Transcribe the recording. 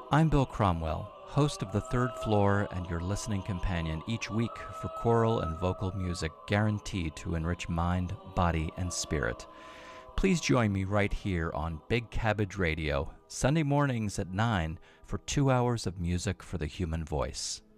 I'm Bill Cromwell, host of The Third Floor and your listening companion each week for choral and vocal music guaranteed to enrich mind, body, and spirit. Please join me right here on Big Cabbage Radio, Sunday mornings at 9 for 2 hours of music for the human voice.